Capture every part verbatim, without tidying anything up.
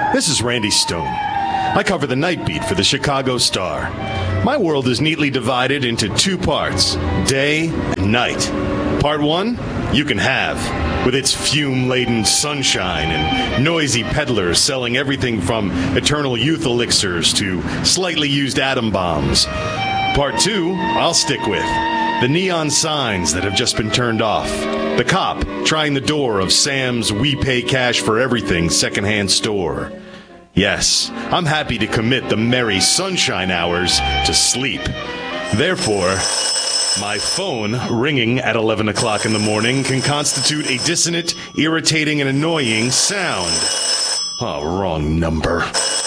This is Randy Stone. I cover the night beat for the Chicago Star. My world is neatly divided into two parts, day and night. Part one, you can have, with its fume-laden sunshine and noisy peddlers selling everything from eternal youth elixirs to slightly used atom bombs. Part two, I'll stick with. The neon signs that have just been turned off. The cop trying the door of Sam's We Pay Cash for Everything secondhand store. Yes, I'm happy to commit the merry sunshine hours to sleep. Therefore, my phone ringing at eleven o'clock in the morning can constitute a dissonant, irritating, and annoying sound. Oh, wrong number.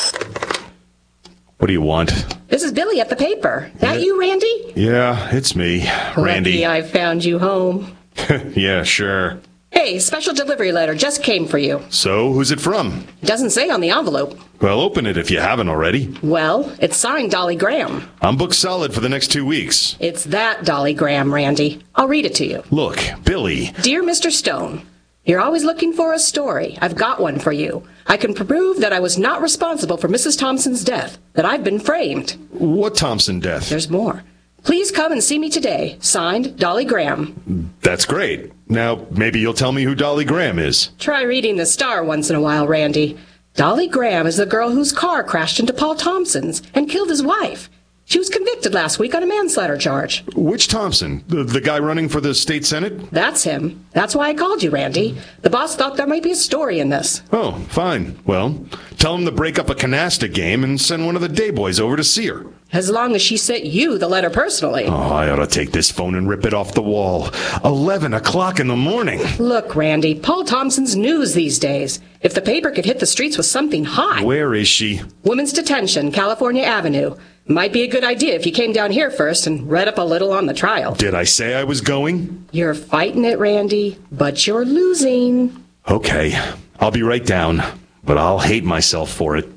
What do you want? This is Billy at the paper. That yeah. you, Randy? Yeah, it's me, Randy. Lucky I found you home. Yeah, sure. Hey, special delivery letter just came for you. So, who's it from? Doesn't say on the envelope. Well, open it if you haven't already. Well, it's signed Dolly Graham. I'm booked solid for the next two weeks. It's that Dolly Graham, Randy. I'll read it to you. Look, Billy. Dear Mister Stone, you're always looking for a story. I've got one for you. I can prove that I was not responsible for Missus Thompson's death, that I've been framed. What Thompson death? There's more. Please come and see me today. Signed, Dolly Graham. That's great. Now, maybe you'll tell me who Dolly Graham is. Try reading the Star once in a while, Randy. Dolly Graham is the girl whose car crashed into Paul Thompson's and killed his wife. She was convicted last week on a manslaughter charge. Which Thompson? The, the guy running for the state senate? That's him. That's why I called you, Randy. The boss thought there might be a story in this. Oh, fine. Well, tell him to break up a canasta game and send one of the day boys over to see her. As long as she sent you the letter personally. Oh, I ought to take this phone and rip it off the wall. Eleven o'clock in the morning. Look, Randy, Paul Thompson's news these days. If the paper could hit the streets with something hot. Where is she? Women's Detention, California Avenue. Might be a good idea if you came down here first and read up a little on the trial. Did I say I was going? You're fighting it, Randy, but you're losing. Okay, I'll be right down, but I'll hate myself for it.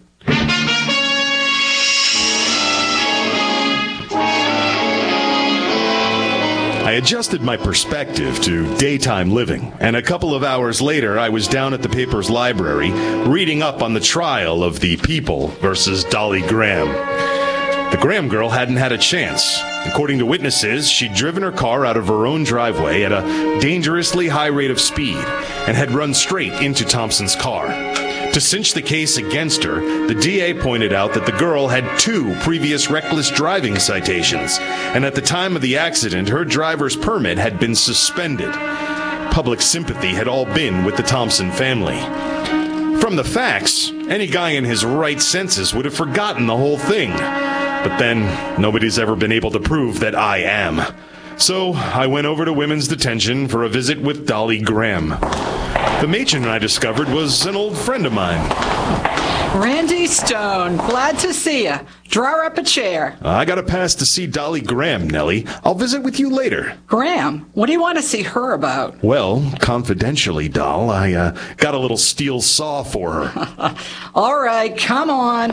I adjusted my perspective to daytime living, and a couple of hours later, I was down at the paper's library reading up on the trial of the People versus Dolly Graham. The Graham girl hadn't had a chance. According to witnesses, she'd driven her car out of her own driveway at a dangerously high rate of speed and had run straight into Thompson's car. To cinch the case against her, the D A pointed out that the girl had two previous reckless driving citations, and at the time of the accident, her driver's permit had been suspended. Public sympathy had all been with the Thompson family. From the facts, any guy in his right senses would have forgotten the whole thing. But then, nobody's ever been able to prove that I am. So, I went over to Women's Detention for a visit with Dolly Graham. The matron I discovered was an old friend of mine. Randy Stone, glad to see you. Draw up a chair. I got a pass to see Dolly Graham, Nellie. I'll visit with you later. Graham? What do you want to see her about? Well, confidentially, doll, I uh, got a little steel saw for her. All right, come on.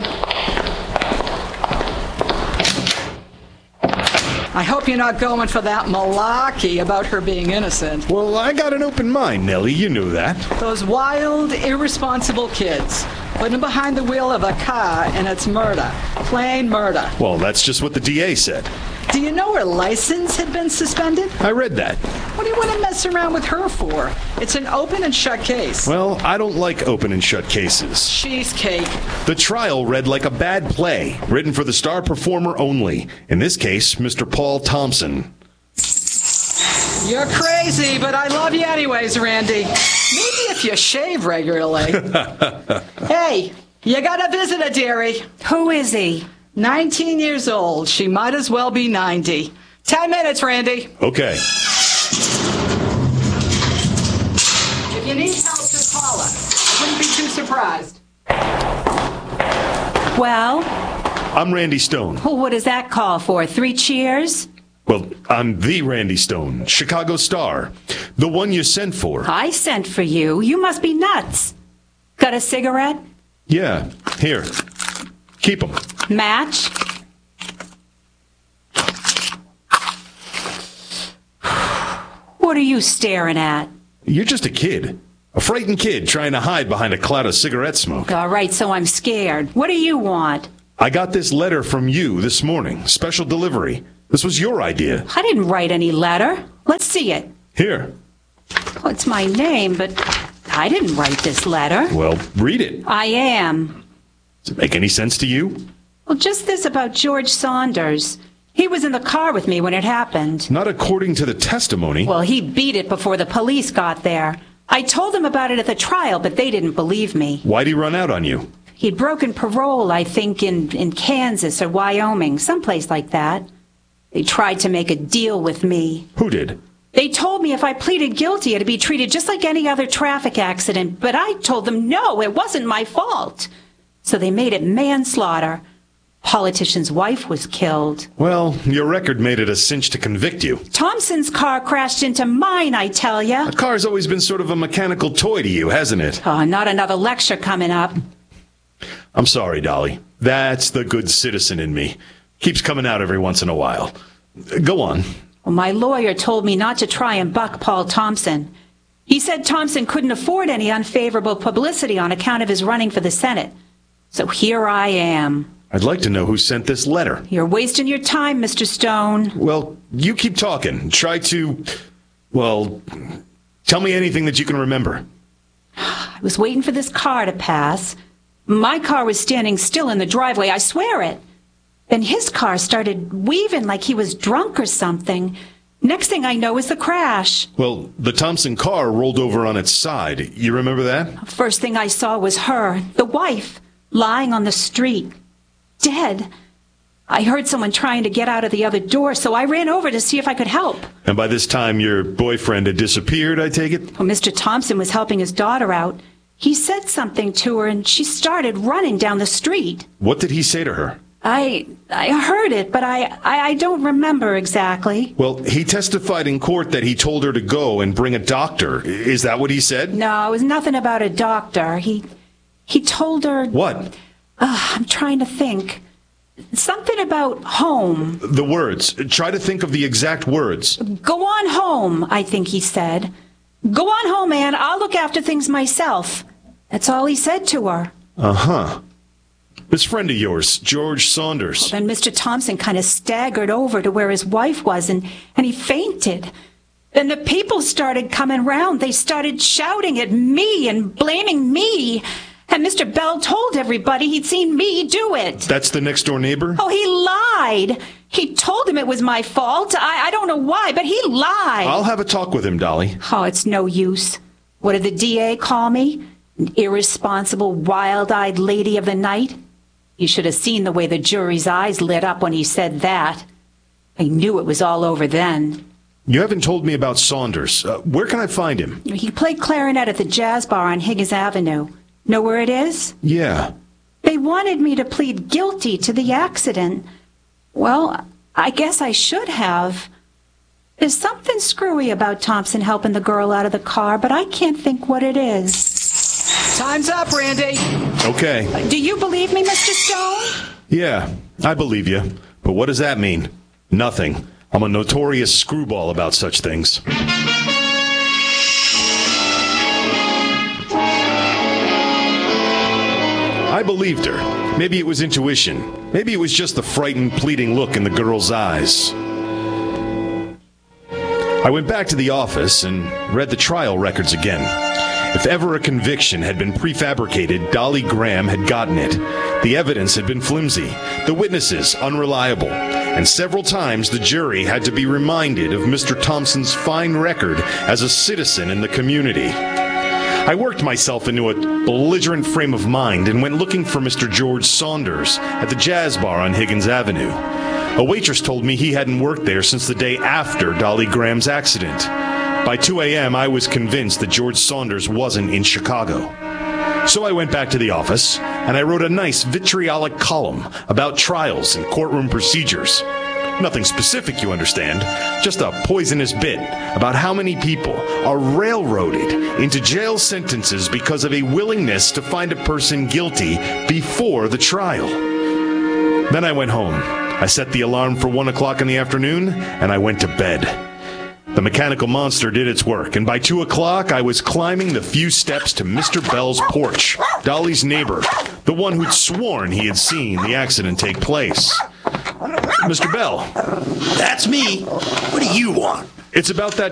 I hope you're not going for that malarkey about her being innocent. Well, I got an open mind, Nellie. You knew that. Those wild, irresponsible kids. Put them behind the wheel of a car, and it's murder. Plain murder. Well, that's just what the D A said. Do you know her license had been suspended? I read that. What do you want to mess around with her for? It's an open and shut case. Well, I don't like open and shut cases. Cheesecake. The trial read like a bad play, written for the star performer only. In this case, Mister Paul Thompson. You're crazy, but I love you anyways, Randy. Maybe if you shave regularly. Hey, you got a visitor, dearie. Who is he? nineteen years old. She might as well be ninety. Ten minutes, Randy. Okay. If you need help, just call us. I wouldn't be too surprised. Well? I'm Randy Stone. Well, what does that call for? Three cheers? Well, I'm the Randy Stone, Chicago Star. The one you sent for. I sent for you. You must be nuts. Got a cigarette? Yeah, here. Keep them. Match? What are you staring at? You're just a kid. A frightened kid trying to hide behind a cloud of cigarette smoke. All right, so I'm scared. What do you want? I got this letter from you this morning. Special delivery. This was your idea. I didn't write any letter. Let's see it. Here. Well, it's my name, but I didn't write this letter. Well, read it. I am. Does it make any sense to you? Well, just this about George Saunders. He was in the car with me when it happened. Not according to the testimony. Well, he beat it before the police got there. I told them about it at the trial, but they didn't believe me. Why'd he run out on you? He'd broken parole, I think, in, in Kansas or Wyoming, someplace like that. They tried to make a deal with me. Who did? They told me if I pleaded guilty, it'd be treated just like any other traffic accident, but I told them no, it wasn't my fault. So they made it manslaughter. Politician's wife was killed. Well, your record made it a cinch to convict you. Thompson's car crashed into mine, I tell ya. A car's always been sort of a mechanical toy to you, hasn't it? Oh, not another lecture coming up. I'm sorry, Dolly. That's the good citizen in me. Keeps coming out every once in a while. Go on. Well, my lawyer told me not to try and buck Paul Thompson. He said Thompson couldn't afford any unfavorable publicity on account of his running for the Senate. So here I am. I'd like to know who sent this letter. You're wasting your time, Mister Stone. Well, you keep talking. Try to, well, tell me anything that you can remember. I was waiting for this car to pass. My car was standing still in the driveway, I swear it. Then his car started weaving like he was drunk or something. Next thing I know is the crash. Well, the Thompson car rolled over on its side. You remember that? First thing I saw was her, the wife, lying on the street. Dead. I heard someone trying to get out of the other door, so I ran over to see if I could help. And by this time, your boyfriend had disappeared, I take it? Well, Mister Thompson was helping his daughter out. He said something to her, and she started running down the street. What did he say to her? I I heard it, but I, I, I don't remember exactly. Well, he testified in court that he told her to go and bring a doctor. Is that what he said? No, it was nothing about a doctor. He, he told her... What? Uh, I'm trying to think. Something about home. The words. Try to think of the exact words. Go on home, I think he said. Go on home, Ann. I'll look after things myself. That's all he said to her. Uh-huh. This friend of yours, George Saunders. Then Mister Thompson kind of staggered over to where his wife was, and, and he fainted. Then the people started coming round. They started shouting at me and blaming me. And Mister Bell told everybody he'd seen me do it. That's the next-door neighbor? Oh, he lied. He told him it was my fault. I, I don't know why, but he lied. I'll have a talk with him, Dolly. Oh, it's no use. What did the D A call me? An irresponsible, wild-eyed lady of the night? You should have seen the way the jury's eyes lit up when he said that. I knew it was all over then. You haven't told me about Saunders. Uh, where can I find him? He played clarinet at the Jazz Bar on Higgins Avenue. Know where it is? Yeah. They wanted me to plead guilty to the accident. Well, I guess I should have. There's something screwy about Thompson helping the girl out of the car, but I can't think what it is. Time's up, Randy. Okay. Do you believe me, Mister Stone? Yeah, I believe you. But what does that mean? Nothing. I'm a notorious screwball about such things. I believed her. Maybe it was intuition. Maybe it was just the frightened, pleading look in the girl's eyes. I went back to the office and read the trial records again. If ever a conviction had been prefabricated, Dolly Graham had gotten it. The evidence had been flimsy, the witnesses unreliable, and several times the jury had to be reminded of Mister Thompson's fine record as a citizen in the community. I worked myself into a belligerent frame of mind and went looking for Mister George Saunders at the Jazz Bar on Higgins Avenue. A waitress told me he hadn't worked there since the day after Dolly Graham's accident. By two a.m., I was convinced that George Saunders wasn't in Chicago. So I went back to the office, and I wrote a nice vitriolic column about trials and courtroom procedures. Nothing specific, you understand, just a poisonous bit about how many people are railroaded into jail sentences because of a willingness to find a person guilty before the trial. Then I went home. I set the alarm for one o'clock in the afternoon, and I went to bed. The mechanical monster did its work, and by two o'clock, I was climbing the few steps to Mister Bell's porch, Dolly's neighbor, the one who'd sworn he had seen the accident take place. Mister Bell. That's me. What do you want? It's about that